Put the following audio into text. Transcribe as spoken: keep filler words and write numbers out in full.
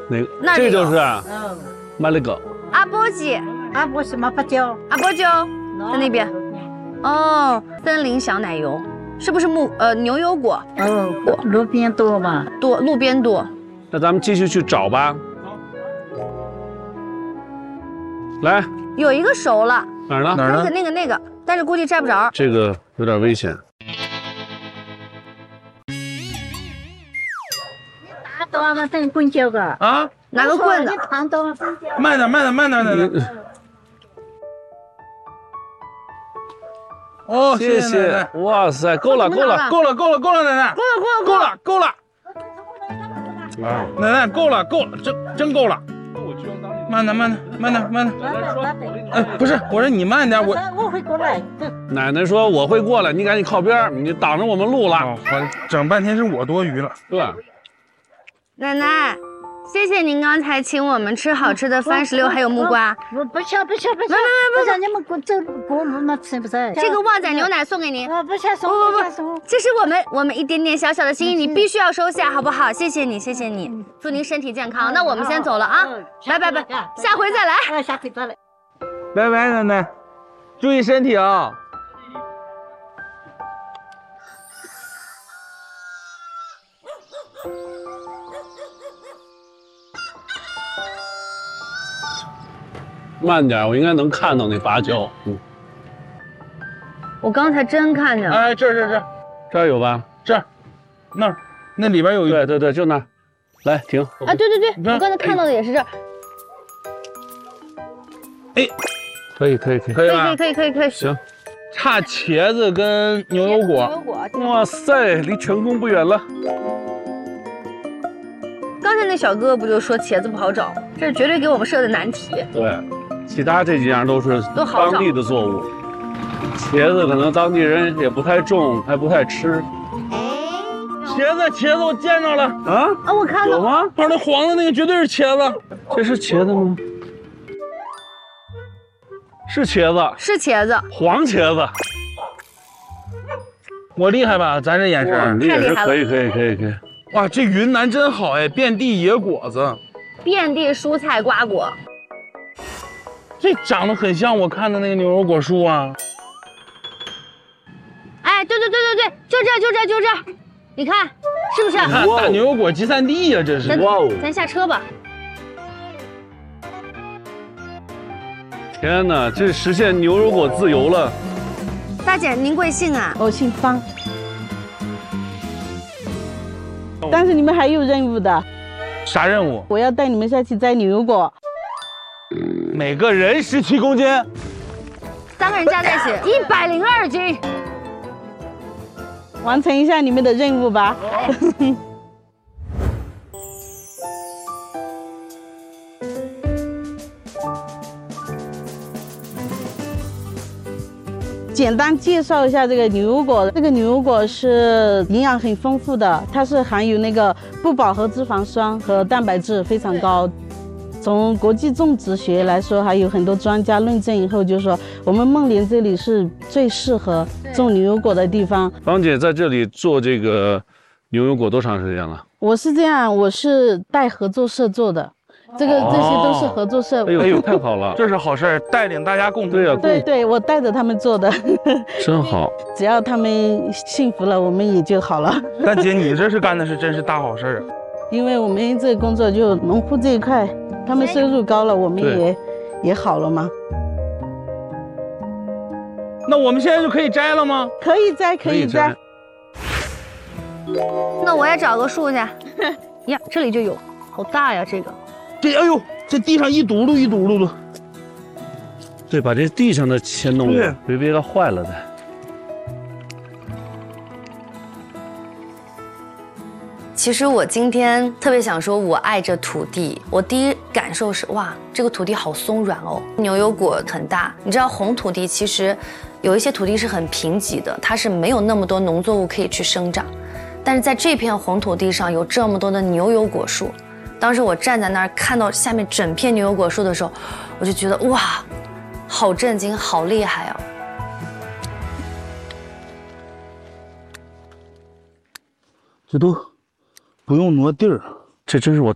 哪个？ 那这就是嗯， 马里狗。 阿波吉， 啊，不是嘛，不叫。 阿波酒在那边。哦，森林小奶油，是不是木呃牛油果哦，路边多嘛。 多？路边多。 那咱们继续去找吧。来， 有一个熟了， 哪儿呢？ 那个那个那个，但是估计摘不着。 这个有点危险。 打到嘛，等棍脚个。 啊， 拿个棍子。 看到嘛，棍脚。 慢点，慢点，慢点，奶奶。哦， 谢谢奶奶。 哇塞，够了，够了， 够了，够了，够了，奶奶。 够了，够了， 够了，够了。 啊！ 奶奶够了，够了，真真够了。慢点，慢点，慢点，慢点。哎，不是，我说你慢点，我我会过来。 奶奶说我会过来，你赶紧靠边，你挡着我们路了。 哦，我整半天是我多余了。 对， 奶奶，谢谢您刚才请我们吃好吃的番石榴还有木瓜。 不不吃不吃不吃，不是你们过走过路嘛吃不是？ 这个旺仔牛奶送给您。 啊，不想送不不不想送。 这是我们我们一点点小小的心意，你必须要收下，好不好？谢谢你，谢谢你，祝您身体健康。那我们先走了啊，拜拜拜，下回再来。 啊，下回再来。 拜拜，奶奶，注意身体啊。 慢点，我应该能看到那芭蕉。嗯， 我刚才真看见了。 哎，这儿这儿这儿这儿有吧？ 这儿，那儿，那里边有一。 对对对，就那儿。来，停。 啊，对对对， 看我刚才看到的也是这儿。 哎， 可以可以可以。 可以吧？ 可以可以可以可以。 行。 差茄子跟牛油牛果。 油果。 哇塞，离成功不远了。 刚才那小哥哥不就说茄子不好找，这是绝对给我们设的难题。 对，其他这几样都是都好找当地的作物。茄子可能当地人也不太种，还不太吃。 茄子，茄子，我见着了啊啊，我看到有吗？ 旁边那黄的那个绝对是茄子。 这是茄子吗？是茄子， 是茄子。 黄茄子。 我厉害吧？咱这眼哇， 神。 你也是太厉害了可以可以可以可以。 哇，这云南真好哎，遍地野果子， 遍地蔬菜瓜果。 这长得很像我看的那个牛油果树啊。 哎，对对对对对，就这就这就这，你看是不是？ 你看大牛油果集散地呀，这是。 咱哇哦！ 咱下车吧。 天哪，这实现牛油果自由了。 大姐，您贵姓啊？ 我姓方，但是你们还有任务的， 啥任务？ 我要带你们下去摘牛油果。 每个人十七公斤。 三个人加在一起一百零二斤。 完成一下你们的任务吧。简单介绍一下这个牛油果，这个牛油果是营养很丰富的，它是含有那个不饱和脂肪酸和蛋白质非常高。从国际种植学来说，还有很多专家论证以后，就说我们孟连这里是最适合种牛油果的地方。 芳姐在这里做这个牛油果多长时间了？ 我是这样，我是带合作社做的，这个、 哦、 这些都是合作社。 哎呦，哎呦，太好了， 这是好事儿，带领大家共同。 对呀、啊， 对对，我带着他们做的， 真好。 只要他们幸福了，我们也就好了。 大姐，你这是干的是真是大好事儿啊！ 因为我们这个工作就农户这一块，他们收入高了，我们也也好了嘛。 那我们现在就可以摘了吗？ 可以摘，可以摘。 那我也找个树去。呀，这里就有，好大呀，这个。 这哎呦，这地上一嘟噜一嘟噜的。 对，把这地上的先弄了，别别它坏了的。 其实我今天特别想说，我爱这土地。我第一感受是，哇，这个土地好松软哦，牛油果很大。你知道红土地其实有一些土地是很贫瘠的，它是没有那么多农作物可以去生长。但是在这片红土地上有这么多的牛油果树，当时我站在那儿看到下面整片牛油果树的时候，我就觉得哇，好震惊，好厉害啊！ 这都不用挪地儿， 这真是我